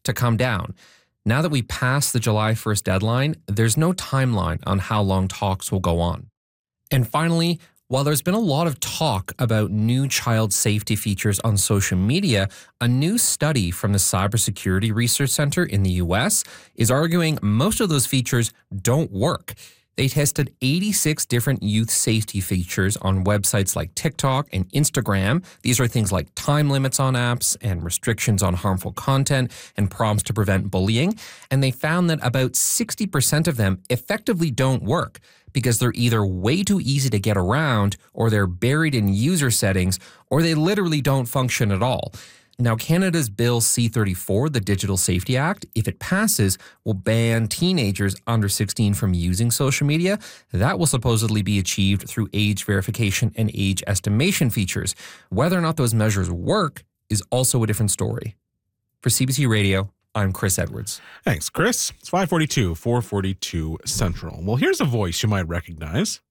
to come down. Now that we passed the July 1st deadline, there's no timeline on how long talks will go on. And finally, while there's been a lot of talk about new child safety features on social media, a new study from the Cybersecurity Research Center in the US is arguing most of those features don't work. They tested 86 different youth safety features on websites like TikTok and Instagram. These are things like time limits on apps and restrictions on harmful content and prompts to prevent bullying. And they found that about 60% of them effectively don't work because they're either way too easy to get around, or they're buried in user settings, or they literally don't function at all. Now, Canada's Bill C-34, the Digital Safety Act, if it passes, will ban teenagers under 16 from using social media. That will supposedly be achieved through age verification and age estimation features. Whether or not those measures work is also a different story. For CBC Radio, I'm Chris Edwards. Thanks, Chris. It's 5:42, 4:42 Central. Well, here's a voice you might recognize.